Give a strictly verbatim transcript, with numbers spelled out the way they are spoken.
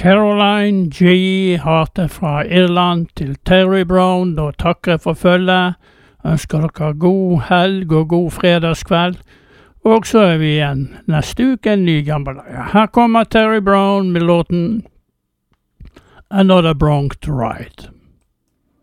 Caroline G. Harte fra Irland til Terry Brown, da takker jeg for følget. Ønsker dere god helg og god fredagskveld. Og så er vi igjen neste uke en ny jambalaya. Her kommer Terry Brown med låten Another Bronx to Ride.